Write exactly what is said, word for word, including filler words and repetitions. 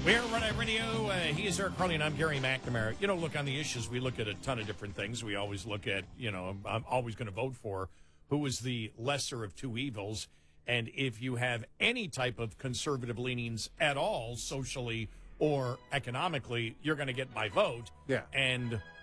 We're Red Eye Radio. Uh, he is Eric Carly, and I'm Gary McNamara. You know, look, on the issues, we look at a ton of different things. We always look at, you know, I'm, I'm always going to vote for who is the lesser of two evils. And if you have any type of conservative leanings at all, socially or economically, you're going to get my vote. Yeah. And